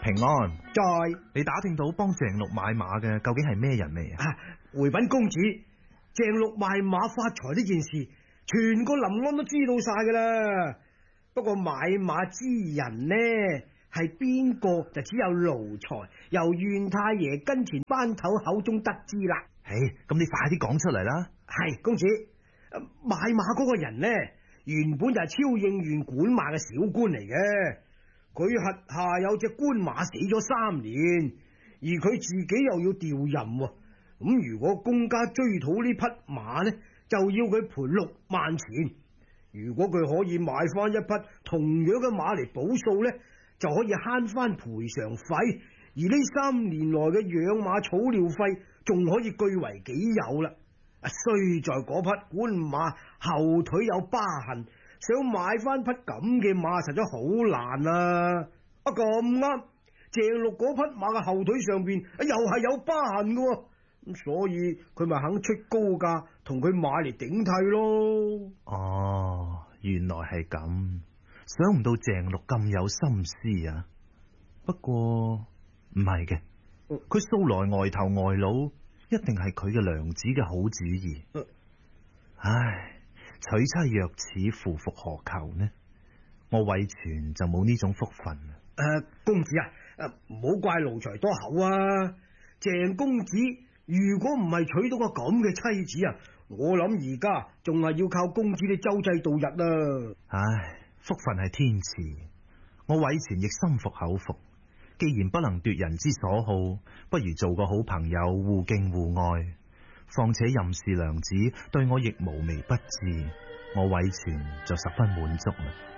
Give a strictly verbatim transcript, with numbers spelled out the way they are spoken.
平安， 在你打聽到幫鄭六買馬嘅究竟係咩人未啊？ 回稟公子，鄭六賣馬發財呢件事，全個臨安都知道晒噶啦。不過買馬之人呢，係邊個就只有奴才由縣太爺跟前班頭口中得知啦。 唉，咁你快啲講出嚟啦。 係公子，買馬嗰個人呢，原本就係超應縣管馬嘅小官嚟嘅。佢轄下有隻官馬死咗三年，而佢自己又要調任，咁如果公家追討呢匹馬呢，就要佢賠六萬錢。如果佢可以買翻一匹同樣嘅馬嚟補數呢，就可以慳翻賠償費，而呢三年來嘅養馬草料費仲可以據為己有啦。衰在嗰匹官馬後腿有疤痕，想買翻匹咁嘅馬實在好難啊！啊咁啱，鄭六嗰匹馬嘅後腿上邊又係有疤痕嘅，咁所以佢咪肯出高價同佢買嚟頂替咯。 哦，原來係咁，想唔到鄭六咁有心思啊！不過唔係嘅，佢素來外頭外佬，一定係佢嘅娘子嘅好主意。嗯、唉。娶妻若此，夫復何求呢？我韋全就冇呢種福分。誒、 呃，公子啊，誒，唔好怪奴才多口啊！鄭公子如果唔係娶到個咁嘅妻子啊，我諗而家仲係要靠公子你周濟度日啊！ 唉，福分係天賜，我韋全亦心服口服。既然不能奪人之所好，不如做個好朋友，互敬互愛。況且任氏娘子對我亦無微不至，我韋全就十分滿足啦。